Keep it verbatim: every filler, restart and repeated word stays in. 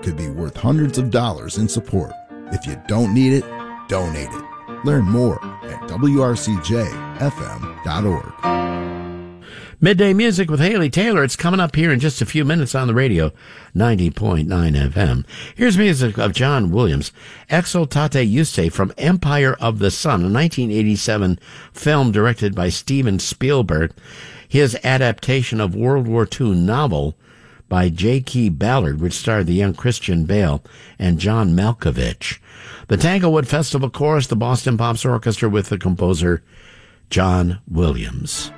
could be worth hundreds of dollars in support. If you don't need it, donate it. Learn more at W R C J F M dot org. Midday Music with Haley Taylor. It's coming up here in just a few minutes on the radio, ninety point nine F M. Here's music of John Williams, Exultate Juste from Empire of the Sun, a nineteen eighty-seven film directed by Steven Spielberg. His adaptation of World War Two novel by J K Ballard, which starred the young Christian Bale and John Malkovich. The Tanglewood Festival Chorus, the Boston Pops Orchestra with the composer John Williams.